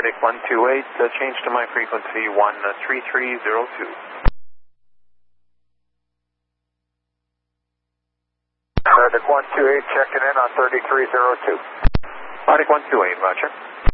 Arctic 128, change to my frequency 13302. Arctic 128 checking in on 3302. Arctic 128, roger.